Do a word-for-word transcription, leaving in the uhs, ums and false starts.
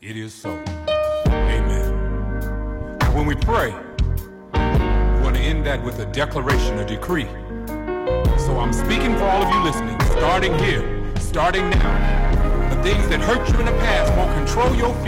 it is so. Amen. Now when we pray, we want to end that with a declaration, a decree. So I'm speaking for all of you listening, starting here, starting now. The things that hurt you in the past won't control your future.